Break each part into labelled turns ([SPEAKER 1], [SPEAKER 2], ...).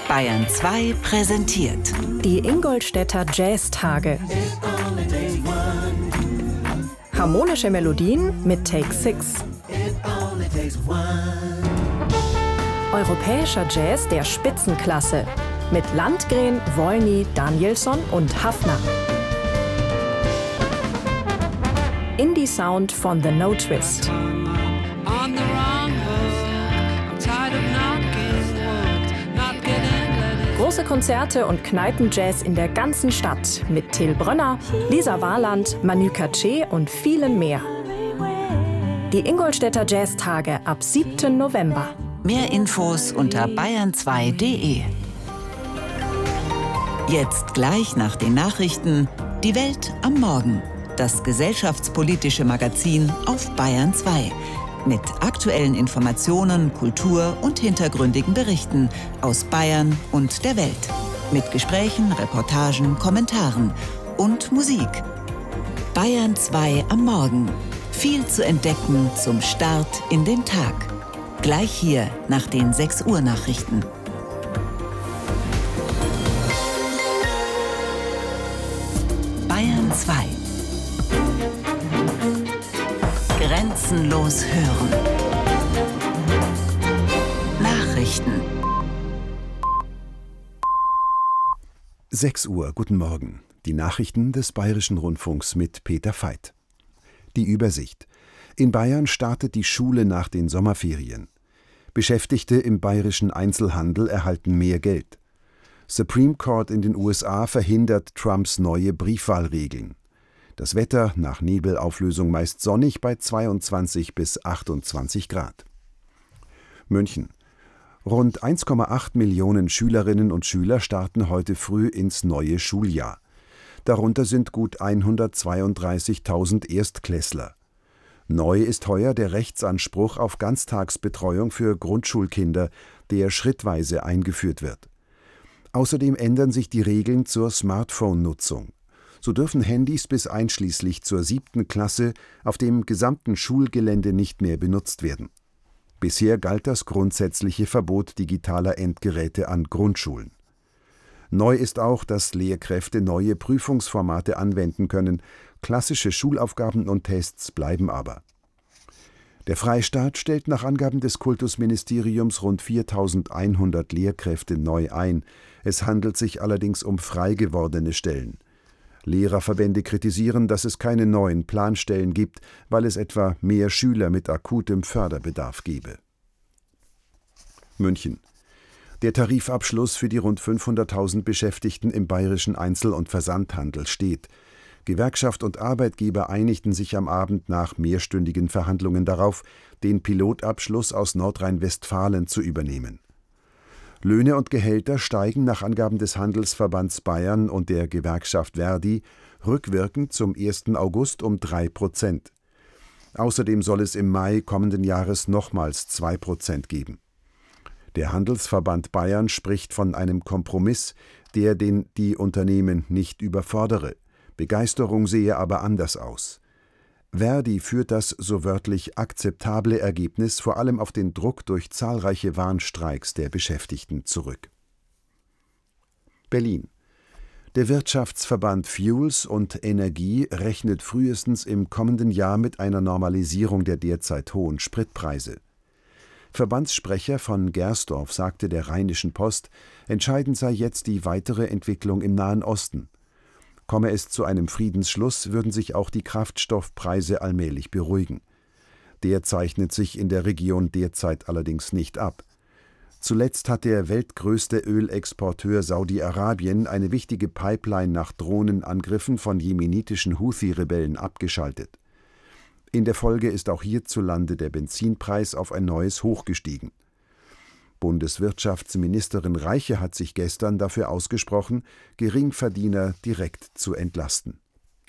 [SPEAKER 1] Bayern 2 präsentiert
[SPEAKER 2] die Ingolstädter Jazztage. Harmonische Melodien mit Take 6. Europäischer Jazz der Spitzenklasse mit Landgren, Wolny, Danielsson und Hafner. Indie-Sound von The No Twist. Große Konzerte und Kneipenjazz in der ganzen Stadt mit Till Brönner, Lisa Warland, Manu Katché und vielen mehr. Die Ingolstädter Jazztage ab 7. November.
[SPEAKER 1] Mehr Infos unter bayern2.de. Jetzt gleich nach den Nachrichten Die Welt am Morgen. Das gesellschaftspolitische Magazin auf Bayern 2. Mit aktuellen Informationen, Kultur und hintergründigen Berichten aus Bayern und der Welt. Mit Gesprächen, Reportagen, Kommentaren und Musik. Bayern 2 am Morgen. Viel zu entdecken zum Start in den Tag. Gleich hier nach den 6 Uhr Nachrichten. Bayern 2. Grenzenlos hören. Nachrichten.
[SPEAKER 3] 6 Uhr, guten Morgen. Die Nachrichten des Bayerischen Rundfunks mit Peter Veit. Die Übersicht. In Bayern startet die Schule nach den Sommerferien. Beschäftigte im bayerischen Einzelhandel erhalten mehr Geld. Supreme Court in den USA verhindert Trumps neue Briefwahlregeln. Das Wetter nach Nebelauflösung meist sonnig bei 22 bis 28 Grad. München. Rund 1,8 Millionen Schülerinnen und Schüler starten heute früh ins neue Schuljahr. Darunter sind gut 132.000 Erstklässler. Neu ist heuer der Rechtsanspruch auf Ganztagsbetreuung für Grundschulkinder, der schrittweise eingeführt wird. Außerdem ändern sich die Regeln zur Smartphone-Nutzung. So dürfen Handys bis einschließlich zur 7. Klasse auf dem gesamten Schulgelände nicht mehr benutzt werden. Bisher galt das grundsätzliche Verbot digitaler Endgeräte an Grundschulen. Neu ist auch, dass Lehrkräfte neue Prüfungsformate anwenden können. Klassische Schulaufgaben und Tests bleiben aber. Der Freistaat stellt nach Angaben des Kultusministeriums rund 4.100 Lehrkräfte neu ein. Es handelt sich allerdings um frei gewordene Stellen. Lehrerverbände kritisieren, dass es keine neuen Planstellen gibt, weil es etwa mehr Schüler mit akutem Förderbedarf gebe. München. Der Tarifabschluss für die rund 500.000 Beschäftigten im bayerischen Einzel- und Versandhandel steht. Gewerkschaft und Arbeitgeber einigten sich am Abend nach mehrstündigen Verhandlungen darauf, den Pilotabschluss aus Nordrhein-Westfalen zu übernehmen. Löhne und Gehälter steigen nach Angaben des Handelsverbands Bayern und der Gewerkschaft Verdi rückwirkend zum 1. August um 3%. Außerdem soll es im Mai kommenden Jahres nochmals 2% geben. Der Handelsverband Bayern spricht von einem Kompromiss, der die Unternehmen nicht überfordere. Begeisterung sehe aber anders aus. Verdi führt das so wörtlich akzeptable Ergebnis vor allem auf den Druck durch zahlreiche Warnstreiks der Beschäftigten zurück. Berlin. Der Wirtschaftsverband Fuels und Energie rechnet frühestens im kommenden Jahr mit einer Normalisierung der derzeit hohen Spritpreise. Verbandssprecher von Gersdorf sagte der Rheinischen Post, entscheidend sei jetzt die weitere Entwicklung im Nahen Osten. Komme es zu einem Friedensschluss, würden sich auch die Kraftstoffpreise allmählich beruhigen. Der zeichnet sich in der Region derzeit allerdings nicht ab. Zuletzt hat der weltgrößte Ölexporteur Saudi-Arabien eine wichtige Pipeline nach Drohnenangriffen von jemenitischen Houthi-Rebellen abgeschaltet. In der Folge ist auch hierzulande der Benzinpreis auf ein neues Hoch gestiegen. Bundeswirtschaftsministerin Reiche hat sich gestern dafür ausgesprochen, Geringverdiener direkt zu entlasten.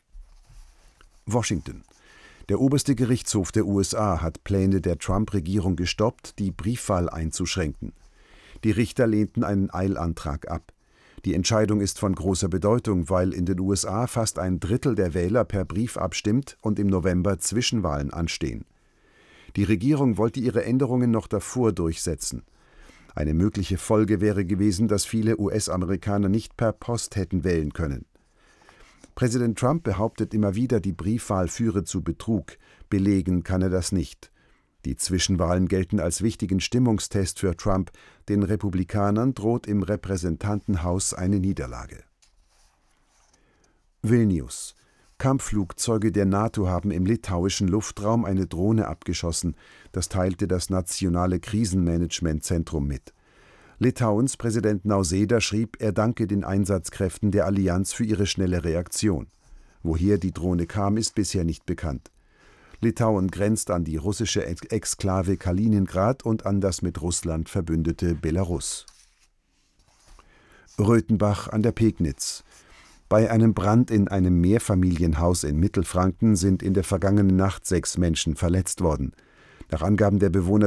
[SPEAKER 3] Washington. Der oberste Gerichtshof der USA hat Pläne der Trump-Regierung gestoppt, die Briefwahl einzuschränken. Die Richter lehnten einen Eilantrag ab. Die Entscheidung ist von großer Bedeutung, weil in den USA fast ein Drittel der Wähler per Brief abstimmt und im November Zwischenwahlen anstehen. Die Regierung wollte ihre Änderungen noch davor durchsetzen. Eine mögliche Folge wäre gewesen, dass viele US-Amerikaner nicht per Post hätten wählen können. Präsident Trump behauptet immer wieder, die Briefwahl führe zu Betrug. Belegen kann er das nicht. Die Zwischenwahlen gelten als wichtigen Stimmungstest für Trump. Den Republikanern droht im Repräsentantenhaus eine Niederlage. Vilnius. Kampfflugzeuge der NATO haben im litauischen Luftraum eine Drohne abgeschossen. Das teilte das Nationale Krisenmanagementzentrum mit. Litauens Präsident Nausėda schrieb, er danke den Einsatzkräften der Allianz für ihre schnelle Reaktion. Woher die Drohne kam, ist bisher nicht bekannt. Litauen grenzt an die russische Exklave Kaliningrad und an das mit Russland verbündete Belarus. Röthenbach an der Pegnitz. Bei einem Brand in einem Mehrfamilienhaus in Mittelfranken sind in der vergangenen Nacht 6 Menschen verletzt worden. Nach Angaben der Bewohner